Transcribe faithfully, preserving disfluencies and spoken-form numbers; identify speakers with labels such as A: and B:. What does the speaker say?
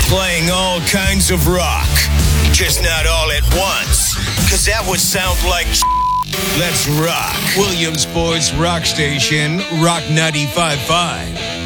A: Playing all kinds of rock, just not all at once, because that would sound like Let's rock. Williamsburg's rock station, Rock ninety-five point five.